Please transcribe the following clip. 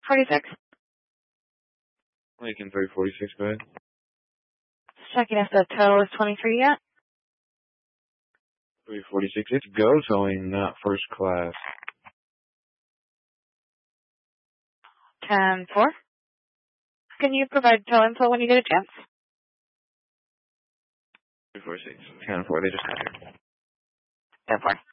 46. Lincoln 346, go ahead. Checking if the total is 23 yet. 346, it's go towing, not first class. 10-4. Can you provide tow info when you get a chance? 346, 10-4, they just got here. 10-4.